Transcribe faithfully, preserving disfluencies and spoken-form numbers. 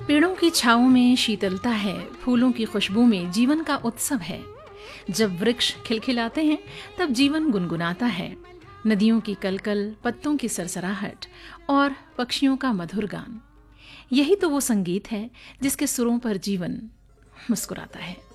पेड़ों की छाँव में शीतलता है, फूलों की खुशबू में जीवन का उत्सव है। जब वृक्ष खिलखिलाते हैं तब जीवन गुनगुनाता है। नदियों की कलकल, पत्तों की सरसराहट और पक्षियों का मधुर गान, यही तो वो संगीत है जिसके सुरों पर जीवन मुस्कुराता है।